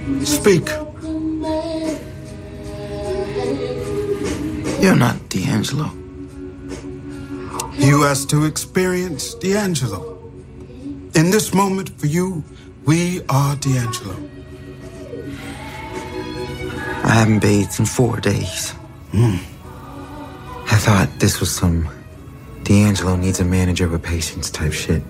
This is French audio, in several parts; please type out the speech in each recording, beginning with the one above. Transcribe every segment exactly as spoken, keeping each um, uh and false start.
Speak. You're not D'Angelo. You asked to experience D'Angelo. In this moment for you, we are D'Angelo. I haven't bathed in four days. Mm. I thought this was some D'Angelo needs a manager with patience type shit.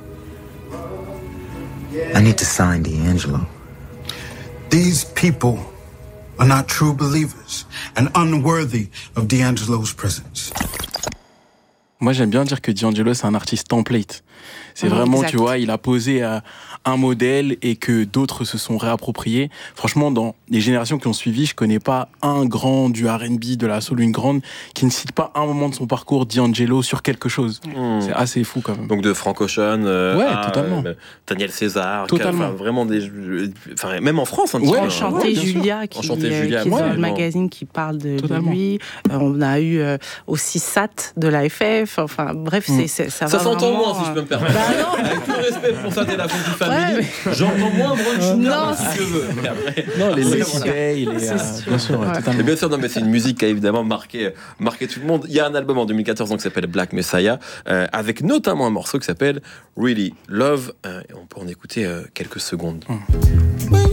I need to sign D'Angelo. These people are not true believers and unworthy of D'Angelo's presence. Moi, j'aime bien dire que D'Angelo, c'est un artiste template. C'est mmh, vraiment, exact. Tu vois, il a posé euh, un modèle et que d'autres se sont réappropriés. Franchement, dans les générations qui ont suivi, je connais pas un grand du R and B, de la soul, une grande, qui ne cite pas un moment de son parcours D'Angelo sur quelque chose. Mmh. C'est assez fou quand même. Donc de Frank Ocean euh, ouais, à totalement. Euh, Daniel César, totalement. Enfin, vraiment des, enfin même en France, un petit ouais, peu. Enchanté Ouais, Julia, qui, Enchanté euh, Julia, qui est ouais, dans le vraiment. magazine qui parle de, de lui. Euh, on a eu euh, aussi Sat de la F F. Enfin bref, c'est, c'est ça. Ça va s'entend vraiment, moins, si je peux me permettre. Bah non. Avec tout le respect pour ça, t'es la Funky Family. Ouais, mais... J'entends moins Brown Sugar, si tu veux. Mais après, non, les Lazy Day, les bien sûr, ouais, totalement. Et bien sûr, non, mais c'est une musique qui a évidemment marqué, marqué tout le monde. Il y a un album en deux mille quatorze donc, qui s'appelle Black Messiah, euh, avec notamment un morceau qui s'appelle Really Love. Euh, et on peut en écouter euh, quelques secondes. Hum.